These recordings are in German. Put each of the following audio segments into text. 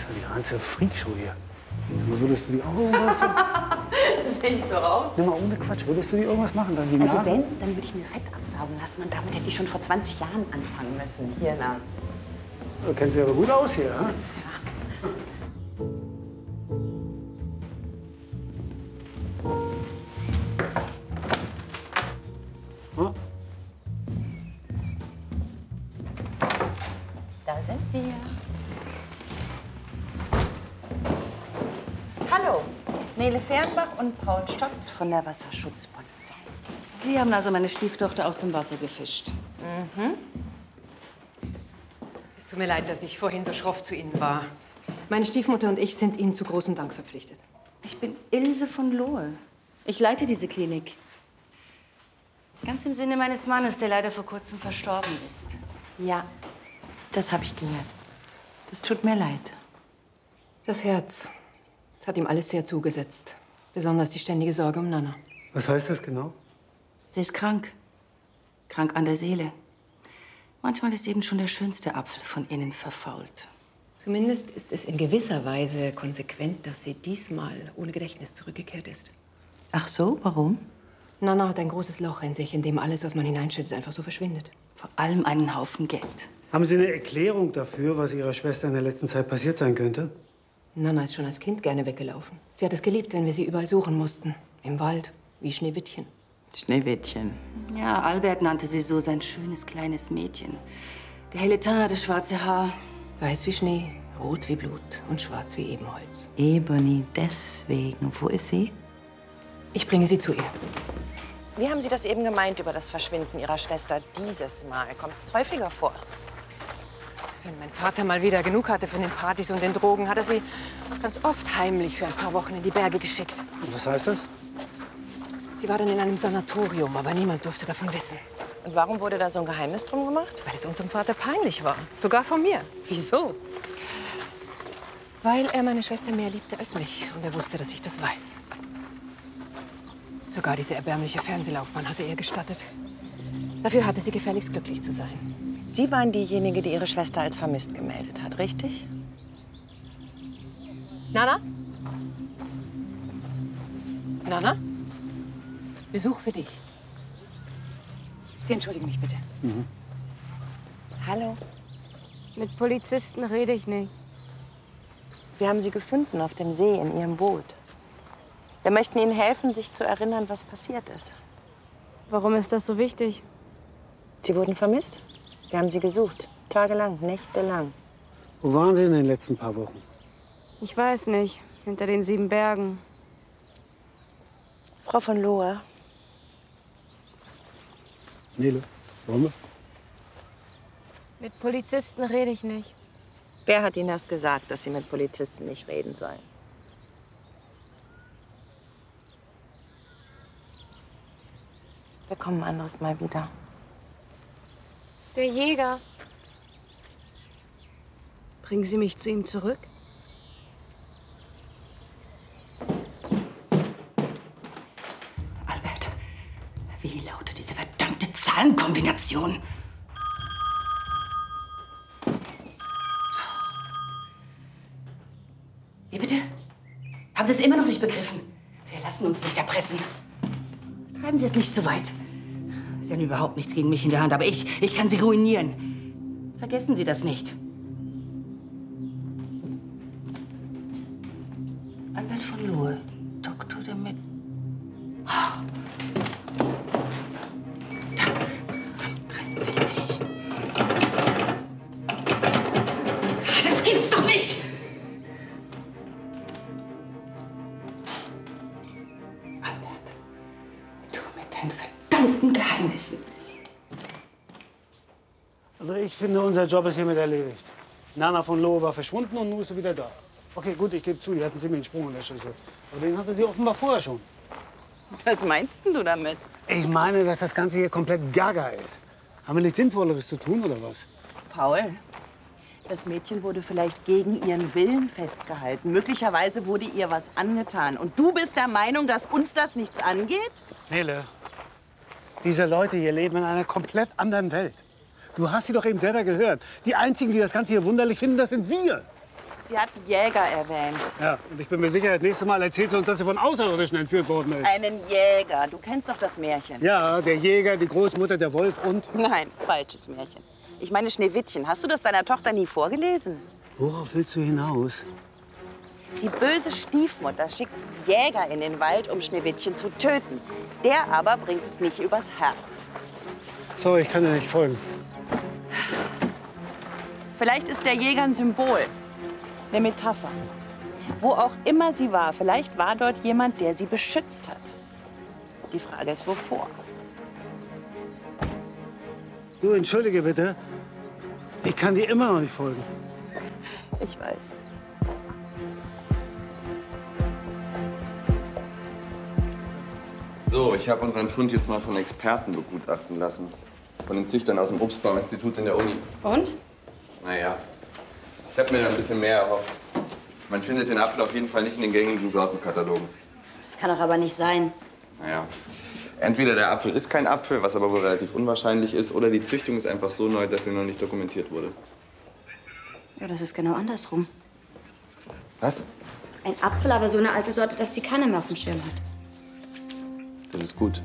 ja die ganze Freakshow hier. Aber würdest du die auch irgendwas... Sehe ich so aus? Nimm mal ohne Quatsch. Würdest du die irgendwas machen? Dass die Also Nase... wenn, dann würde ich mir Fett absaugen lassen. Und damit hätte ich schon vor 20 Jahren anfangen müssen. Hier lang. Du kennst dich aber gut aus hier, ha? Ja. Da sind wir. Hallo, Nele Fernbach und Paul Stott von der Wasserschutzpolizei. Sie haben also meine Stieftochter aus dem Wasser gefischt. Es tut mir leid, dass ich vorhin so schroff zu Ihnen war. Meine Stiefmutter und ich sind Ihnen zu großem Dank verpflichtet. Ich bin Ilse von Lohe. Ich leite diese Klinik. Ganz im Sinne meines Mannes, der leider vor kurzem verstorben ist. Ja, das habe ich gehört. Das tut mir leid. Das Herz, das hat ihm alles sehr zugesetzt. Besonders die ständige Sorge um Nana. Was heißt das genau? Sie ist krank. Krank an der Seele. Manchmal ist eben schon der schönste Apfel von innen verfault. Zumindest ist es in gewisser Weise konsequent, dass sie diesmal ohne Gedächtnis zurückgekehrt ist. Ach so, warum? Nana hat ein großes Loch in sich, in dem alles, was man hineinschüttet, einfach so verschwindet. Vor allem einen Haufen Geld. Haben Sie eine Erklärung dafür, was Ihrer Schwester in der letzten Zeit passiert sein könnte? Nana ist schon als Kind gerne weggelaufen. Sie hat es geliebt, wenn wir sie überall suchen mussten. Im Wald, wie Schneewittchen. Schneewittchen. Ja, Albert nannte sie so, sein schönes kleines Mädchen. Der helle Teint, das schwarze Haar. Weiß wie Schnee, rot wie Blut und schwarz wie Ebenholz. Ebony, deswegen. Wo ist sie? Ich bringe sie zu ihr. Wie haben Sie das eben gemeint über das Verschwinden Ihrer Schwester dieses Mal? Kommt es häufiger vor? Wenn mein Vater mal wieder genug hatte von den Partys und den Drogen, hat er sie ganz oft heimlich für ein paar Wochen in die Berge geschickt. Und was heißt das? Sie war dann in einem Sanatorium, aber niemand durfte davon wissen. Und warum wurde da so ein Geheimnis drum gemacht? Weil es unserem Vater peinlich war. Sogar von mir. Wieso? Weil er meine Schwester mehr liebte als mich. Und er wusste, dass ich das weiß. Sogar diese erbärmliche Fernsehlaufbahn hatte er gestattet. Dafür hatte sie gefälligst glücklich zu sein. Sie waren diejenige, die Ihre Schwester als vermisst gemeldet hat, richtig? Nana? Nana? Besuch für dich. Sie entschuldigen mich bitte. Hallo. Mit Polizisten rede ich nicht. Wir haben Sie gefunden auf dem See in Ihrem Boot. Wir möchten Ihnen helfen, sich zu erinnern, was passiert ist. Warum ist das so wichtig? Sie wurden vermisst. Wir haben Sie gesucht. Tagelang, nächtelang. Wo waren Sie in den letzten paar Wochen? Ich weiß nicht. Hinter den 7 Bergen. Frau von Lohe, Nele, wollen wir? Mit Polizisten rede ich nicht. wer hat Ihnen das gesagt, dass Sie mit Polizisten nicht reden sollen? Wir kommen ein anderes Mal wieder. Der Jäger. Bringen Sie mich zu ihm zurück? Albert, wie lautet diese verdammte Zahlenkombination? Wie bitte? Haben Sie es immer noch nicht begriffen? Wir lassen uns nicht erpressen. Treiben Sie es nicht zu weit. Sie haben überhaupt nichts gegen mich in der Hand, aber ich kann Sie ruinieren. Vergessen Sie das nicht. Albert von Lohe, Doktor der Med... Oh. Da, 63. Das gibt's doch nicht! Albert, du mit deinen verdammten Geheimnissen. Also ich finde, unser Job ist hiermit erledigt. Nana von Lohe war verschwunden und nun ist sie wieder da. Okay, gut, ich gebe zu, hier hatten Sie mir einen Sprung in der Schlüssel. Aber den hatte sie offenbar vorher schon. Was meinst denn du damit? Ich meine, dass das Ganze hier komplett gaga ist. Haben wir nichts Sinnvolleres zu tun, oder was? Paul, das Mädchen wurde vielleicht gegen ihren Willen festgehalten. Möglicherweise wurde ihr was angetan. Und du bist der Meinung, dass uns das nichts angeht? Nele, diese Leute hier leben in einer komplett anderen Welt. Du hast sie doch eben selber gehört. Die Einzigen, die das Ganze hier wunderlich finden, das sind wir. Sie hat Jäger erwähnt. Ja, und ich bin mir sicher, das nächste Mal erzählt sie uns, dass sie von Außerirdischen entführt worden ist. Einen Jäger. Du kennst doch das Märchen. Ja, der Jäger, die Großmutter, der Wolf und... Nein, falsches Märchen. Ich meine Schneewittchen. Hast du das deiner Tochter nie vorgelesen? Worauf willst du hinaus? Die böse Stiefmutter schickt Jäger in den Wald, um Schneewittchen zu töten. Der aber bringt es nicht übers Herz. Sorry, ich kann dir nicht folgen. Vielleicht ist der Jäger ein Symbol, eine Metapher. Wo auch immer sie war, vielleicht war dort jemand, der sie beschützt hat. Die Frage ist, wovor? Du, entschuldige bitte. Ich kann dir immer noch nicht folgen. Ich weiß. So, ich habe unseren Fund jetzt mal von Experten begutachten lassen. Von den Züchtern aus dem Obstbauminstitut in der Uni. Und? Naja, ich habe mir da ein bisschen mehr erhofft. Man findet den Apfel auf jeden Fall nicht in den gängigen Sortenkatalogen. Das kann doch aber nicht sein. Naja, entweder der Apfel ist kein Apfel, was aber wohl relativ unwahrscheinlich ist, oder die Züchtung ist einfach so neu, dass sie noch nicht dokumentiert wurde. Ja, das ist genau andersrum. Was? Ein Apfel, aber so eine alte Sorte, dass sie keiner mehr auf dem Schirm hat. Das ist gut.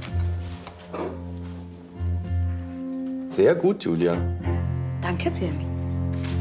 Sehr gut, Julia. Danke, Pirmi.